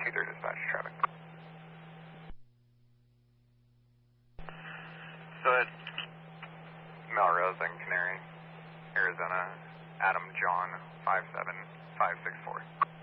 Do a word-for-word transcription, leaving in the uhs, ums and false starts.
two three dispatch traffic. So it's Melrose and Canary, Arizona, Adam John five seven five six four.